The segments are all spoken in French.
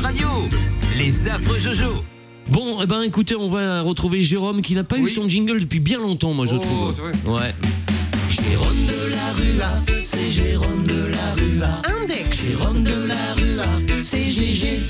radio. Les affreux Jojo. Bon, écoutez, on va retrouver Jérôme qui n'a pas eu son jingle depuis bien longtemps, moi je trouve. C'est vrai. Ouais. Jérôme de la Rua, c'est Jérôme de la Rua. Index. Jérôme de la Rua, c'est GG.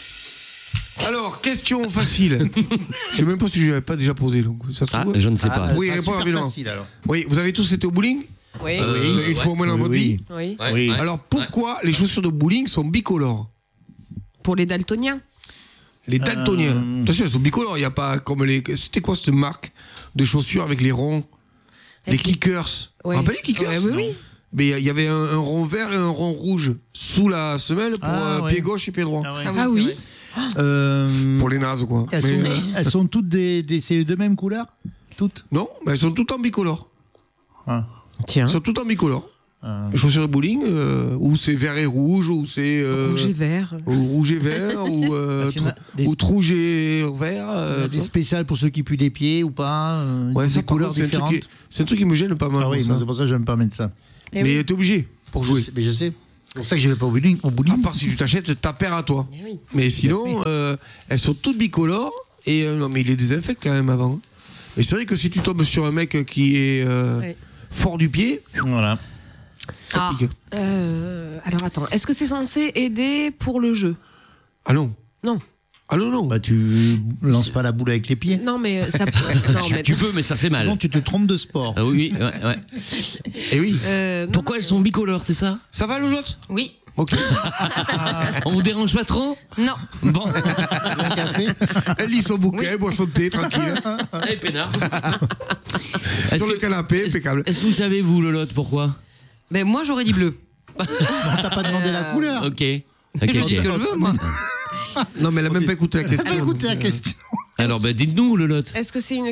Alors, question facile. Je sais même pas si je l'avais pas déjà posé. Donc ça se trouve. Je ne sais pas. Oui, c'est pas super rapidement. facile alors. Oui, vous avez tous été au bowling Oui. une fois au moins dans votre vie. Oui. Oui. Alors pourquoi les chaussures de bowling sont bicolores? Pour les daltoniens. Les daltoniens. Attention, elles sont bicolores. Il y a pas comme les. C'était quoi cette marque de chaussures avec les ronds? Les kickers. Vous vous rappelez les kickers? Oui, oui. Mais il y avait un rond vert et un rond rouge sous la semelle pour pied gauche et pied droit. Ah oui. Pour les nazes quoi. Elles sont toutes c'est de même couleur? Toutes? Non, mais elles sont toutes en bicolore. Tiens. Elles sont toutes en bicolore. Les chaussures de bowling, ou c'est vert et rouge, ou c'est Rouge et vert. ou rouge et vert, ou rouge et vert. Des spéciales pour ceux qui puent des pieds ou pas? Ouais, ça des par couleurs contre, différentes. c'est un truc qui me gêne pas mal. Ah oui, ça. c'est pour ça que j'aime pas mettre ça. Mais t'es obligé pour jouer. Mais je sais. C'est pour ça que je vais pas au bowling. À part si tu t'achètes ta paire à toi. Oui. Mais sinon, elles sont toutes bicolores. Et non, mais il les désinfecte quand même avant. Et c'est vrai que si tu tombes sur un mec qui est fort du pied, Voilà. ça pique. Alors attends, est-ce que c'est censé aider pour le jeu? Ah non. Non. Ah non, non. Bah tu lances pas la boule avec les pieds. Non, mais ça peut. Non, mais... Tu peux, mais ça fait mal. Sinon tu te trompes de sport. Ah oui, ouais. Et oui. non, Pourquoi elles sont bicolores, c'est ça? Ça va, Lolotte? Oui. Ok. On vous dérange pas trop? Non. Bon. Un café. Elle lit son bouquet, elle boit son thé, tranquille. Allez, peinard. Sur le canapé, impeccable. Est-ce que vous savez, vous, Lolotte, pourquoi? Mais moi, j'aurais dit bleu. T'as pas demandé la couleur. Ok. Je dis ce que je veux, moi. Non, mais elle a même pas écouté la question. T'as pas écouté la question. Alors, dites-nous, Lolotte. Est-ce que c'est une.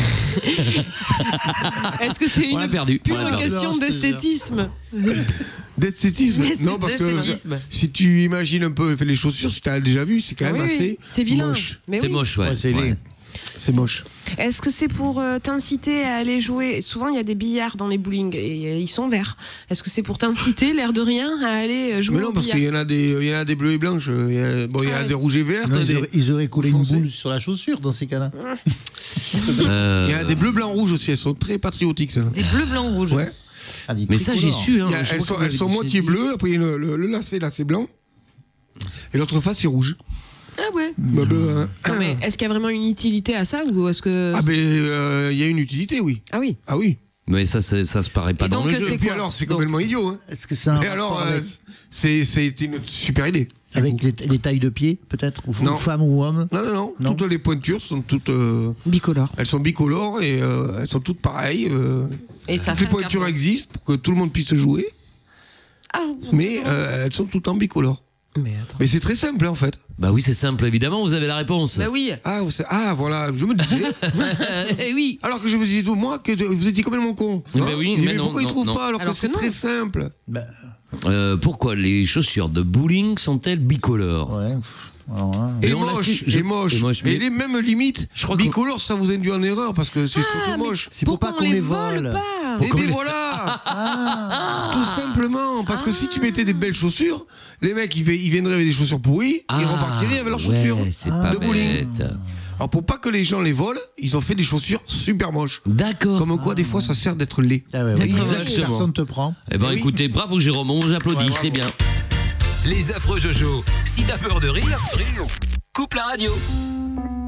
Est-ce que c'est On l'a une perdu. pure On l'a perdu. question Non, je te d'esthétisme? D'esthétisme. Non, parce que D'esthétisme. si tu imagines un peu les chaussures, si t'as déjà vu, c'est quand même Oui, oui. assez C'est vilain. moche. Mais C'est oui. moche, ouais. Ouais, c'est laid. C'est moche. Est-ce que c'est pour t'inciter à aller jouer? Souvent, il y a des billards dans les bowling et ils sont verts. Est-ce que c'est pour t'inciter, l'air de rien, à aller jouer Mais non, au parce billard? qu'il y en a des bleus et blanches. Il y a Ah des oui. rouges et verts. Non, ils auraient collé une foncé. boule sur la chaussure dans ces cas-là. Il y a des bleus, blancs, rouges aussi. Elles sont très patriotiques, ça. Des bleus, blancs, rouges. Ouais. Ah, des Mais ça, j'ai tricolores. su. Hein. Elles sont moitié bleues. Après, il y a le lacet, là, c'est blanc. Et l'autre face, c'est rouge. Ah ouais. Bah, bleu, hein. Non, mais est-ce qu'il y a vraiment une utilité à ça ou est-ce que. Ah, ben, il y a une utilité, oui. Ah oui. Ah oui. Mais ça se paraît pas Et dans donc, le c'est jeu. Et puis quoi alors, c'est Donc- complètement idiot. Hein. Est-ce que c'est un Et alors, rapport avec, c'était une super idée. avec les tailles de pieds, peut-être? Ou Non. femmes ou hommes? Non. Non. Toutes les pointures sont toutes. Bicolore. Elles sont bicolores et elles sont toutes pareilles. Et ça Toutes fait les un pointures carton. existent pour que tout le monde puisse jouer, Ah, mais elles sont toutes en bicolore. mais attends. Mais c'est très simple, hein, en fait. Bah oui, c'est simple, évidemment, vous avez la réponse. Bah oui. Voilà, je me disais. Eh oui. Alors que je me disais, moi, que vous étiez complètement con. Mais oui, mais non, pourquoi ils non, trouvent non. pas alors Alors que c'est que non. très simple? Bah, Pourquoi les chaussures de bowling sont-elles bicolores? ouais. Alors, hein. Et Mais on l'a moche, su- je- et moche. et moche, mais- Et les mêmes limites. Je crois que- bicolore, ça vous induit en erreur parce que c'est Ah, surtout mais moche. C'est pour pourquoi pas qu'on on les vole vole. pas? Et bien voilà. Tout simplement. Parce que si tu mettais des belles chaussures, les mecs, ils viendraient avec des chaussures pourries, ils repartiraient avec leurs chaussures. Ouais, c'est pas de bowling. bête. Alors pour pas que les gens les volent, ils ont fait des chaussures super moches. D'accord. Comme quoi, des fois, ça sert d'être laid. Ah ouais, ouais. Exactement. Personne te prend. Eh ben Oui. écoutez, bravo Jérôme, on vous applaudit, c'est bien. Les affreux Jojo. Si t'as peur de rire, coupe la radio.